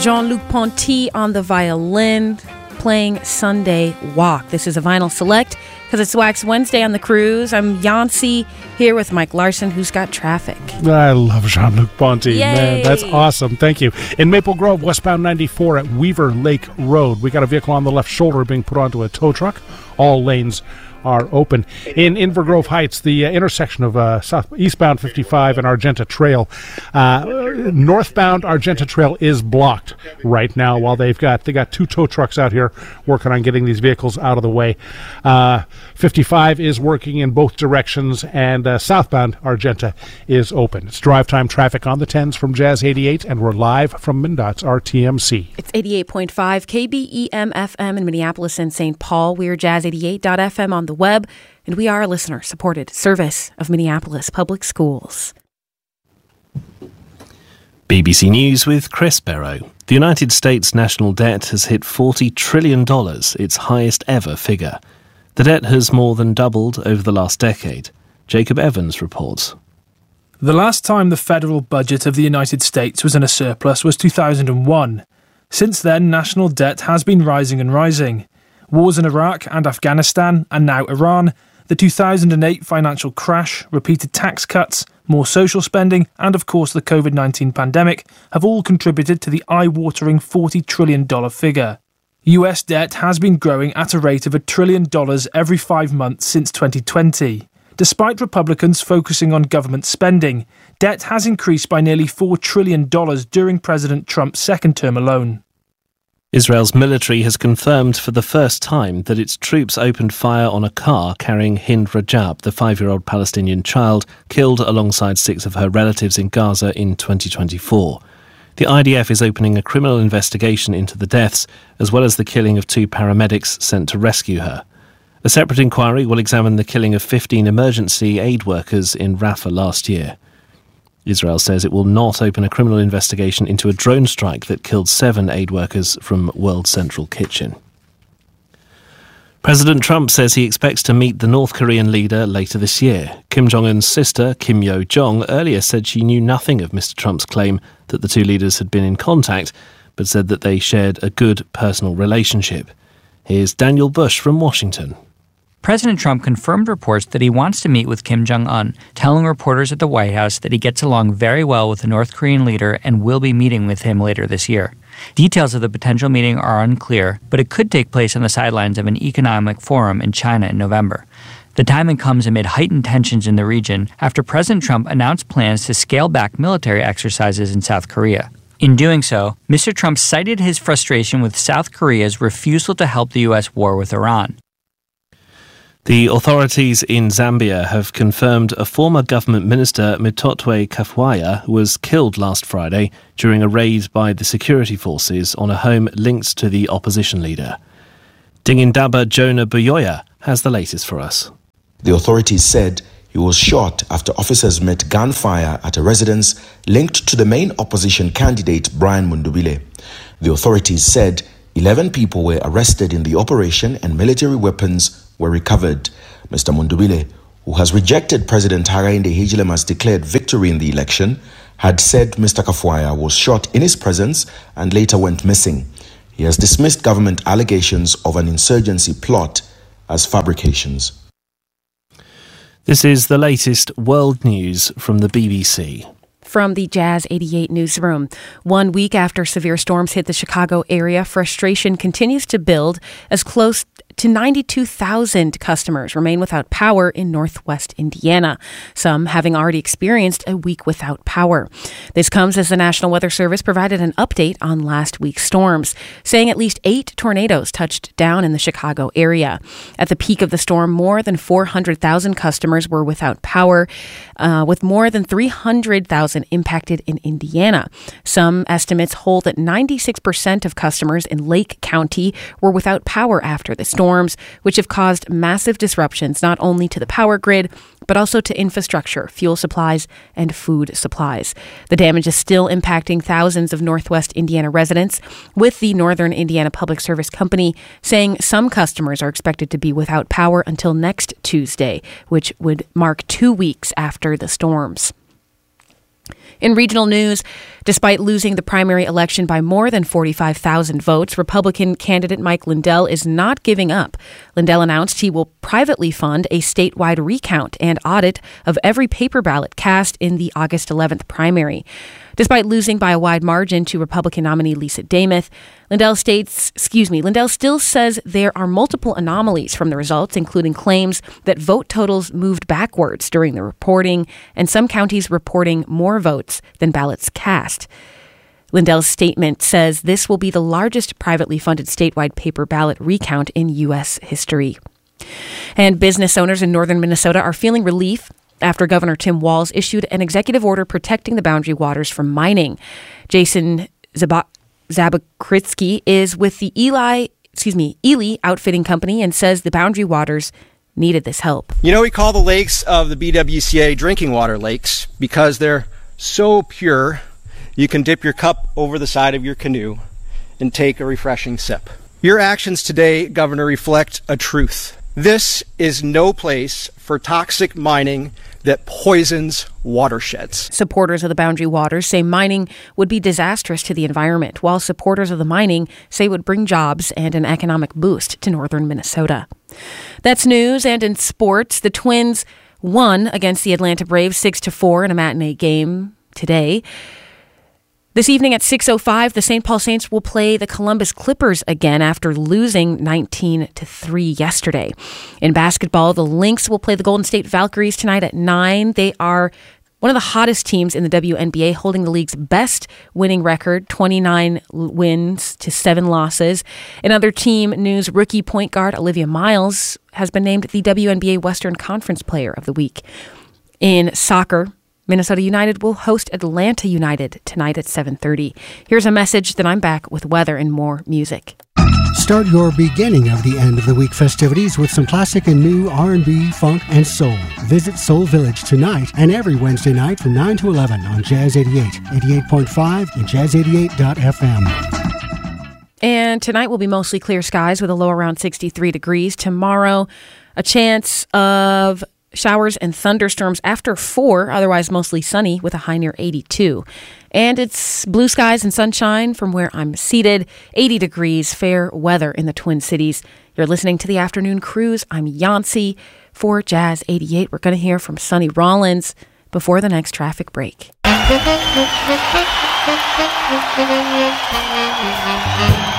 Jean-Luc Ponty on the violin, playing Sunday Walk. This is a vinyl select because it's Wax Wednesday on the cruise. I'm Yancy here with Mike Larson, who's got traffic. I love Jean-Luc Ponty. Yay. Man, that's awesome. Thank you. In Maple Grove, westbound 94 at Weaver Lake Road, we got a vehicle on the left shoulder being put onto a tow truck. All lanes are open. In Invergrove Heights, the intersection of eastbound 55 and Argenta Trail, northbound Argenta Trail is blocked right now while they got two tow trucks out here working on getting these vehicles out of the way. 55 is working in both directions, and southbound Argenta is open. It's drive time traffic on the 10s from Jazz 88, and we're live from MnDOT's RTMC. It's 88.5 KBEM FM in Minneapolis and St. Paul. We're jazz88.fm on the web, and we are a listener-supported service of Minneapolis Public Schools. BBC News with Chris Barrow. The United States national debt has hit $40 trillion, its highest ever figure. The debt has more than doubled over the last decade. Jacob Evans reports. The last time the federal budget of the United States was in a surplus was 2001. Since then, national debt has been rising and rising. Wars in Iraq and Afghanistan, and now Iran, the 2008 financial crash, repeated tax cuts, more social spending, and of course the COVID-19 pandemic have all contributed to the eye-watering $40 trillion figure. US debt has been growing at a rate of $1 trillion every 5 months since 2020. Despite Republicans focusing on government spending, debt has increased by nearly $4 trillion during President Trump's second term alone. Israel's military has confirmed for the first time that its troops opened fire on a car carrying Hind Rajab, the 5-year-old Palestinian child killed alongside 6 of her relatives in Gaza in 2024. The IDF is opening a criminal investigation into the deaths, as well as the killing of 2 paramedics sent to rescue her. A separate inquiry will examine the killing of 15 emergency aid workers in Rafah last year. Israel says it will not open a criminal investigation into a drone strike that killed 7 aid workers from World Central Kitchen. President Trump says he expects to meet the North Korean leader later this year. Kim Jong-un's sister, Kim Yo-jong, earlier said she knew nothing of Mr. Trump's claim that the two leaders had been in contact, but said that they shared a good personal relationship. Here's Daniel Bush from Washington. President Trump confirmed reports that he wants to meet with Kim Jong-un, telling reporters at the White House that he gets along very well with the North Korean leader and will be meeting with him later this year. Details of the potential meeting are unclear, but it could take place on the sidelines of an economic forum in China in November. The timing comes amid heightened tensions in the region after President Trump announced plans to scale back military exercises in South Korea. In doing so, Mr. Trump cited his frustration with South Korea's refusal to help the U.S. war with Iran. The authorities in Zambia have confirmed a former government minister, Mutotwe Kafwaya, was killed last Friday during a raid by the security forces on a home linked to the opposition leader. Dingindaba Jonah Buyoya has the latest for us. The authorities said he was shot after officers met gunfire at a residence linked to the main opposition candidate, Brian Mundubile. The authorities said 11 people were arrested in the operation and military weapons were recovered. Mr. Mundubile, who has rejected President Hakainde Hichilema's declared victory in the election, had said Mr. Kafwaya was shot in his presence and later went missing. He has dismissed government allegations of an insurgency plot as fabrications. This is the latest world news from the BBC. From the Jazz 88 newsroom. 1 week after severe storms hit the Chicago area, frustration continues to build as close to 92,000 customers remain without power in northwest Indiana, some having already experienced a week without power. This comes as the National Weather Service provided an update on last week's storms, saying at least 8 tornadoes touched down in the Chicago area. At the peak of the storm, more than 400,000 customers were without power, with more than 300,000 impacted in Indiana. Some estimates hold that 96% of customers in Lake County were without power after the storms, which have caused massive disruptions not only to the power grid, but also to infrastructure, fuel supplies, and food supplies. The damage is still impacting thousands of Northwest Indiana residents, with the Northern Indiana Public Service Company saying some customers are expected to be without power until next Tuesday, which would mark 2 weeks after the storms. In regional news, despite losing the primary election by more than 45,000 votes, Republican candidate Mike Lindell is not giving up. Lindell announced he will privately fund a statewide recount and audit of every paper ballot cast in the August 11th primary. Despite losing by a wide margin to Republican nominee Lisa Demuth, Lindell still says there are multiple anomalies from the results, including claims that vote totals moved backwards during the reporting and some counties reporting more votes than ballots cast. Lindell's statement says this will be the largest privately funded statewide paper ballot recount in U.S. history. And business owners in northern Minnesota are feeling relief after Governor Tim Walz issued an executive order protecting the Boundary Waters from mining. Jason Zabakritsky is with the Ely Outfitting Company and says the Boundary Waters needed this help. You know, we call the lakes of the BWCA drinking water lakes because they're so pure you can dip your cup over the side of your canoe and take a refreshing sip. Your actions today, Governor, reflect a truth. This is no place for toxic mining that poisons watersheds. Supporters of the Boundary Waters say mining would be disastrous to the environment, while supporters of the mining say it would bring jobs and an economic boost to northern Minnesota. That's news. And in sports, the Twins won against the Atlanta Braves 6-4 in a matinee game today. This evening at 6:05, the St. Paul Saints will play the Columbus Clippers again after losing 19-3 yesterday. In basketball, the Lynx will play the Golden State Valkyries tonight at 9. They are one of the hottest teams in the WNBA, holding the league's best winning record, 29 wins to 7 losses. In other team news, rookie point guard Olivia Miles has been named the WNBA Western Conference Player of the Week. In soccer, Minnesota United will host Atlanta United tonight at 7:30. Here's a message, then I'm back with weather and more music. Start your beginning of the end of the week festivities with some classic and new R&B, funk, and soul. Visit Soul Village tonight and every Wednesday night from 9 to 11 on Jazz 88, 88.5, and jazz88.fm. And tonight will be mostly clear skies with a low around 63 degrees. Tomorrow, a chance of showers and thunderstorms after 4, otherwise mostly sunny with a high near 82. And it's blue skies and sunshine from where I'm seated. 80 degrees, fair weather in the Twin Cities. You're listening to the Afternoon Cruise. I'm Yancey for Jazz 88. We're going to hear from Sonny Rollins before the next traffic break.